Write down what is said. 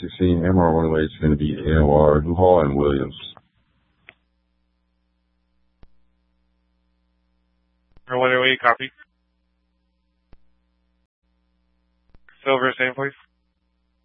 16, MR108 is going to be AOR, Newhall and Williams. MR108, copy. Silver, same place.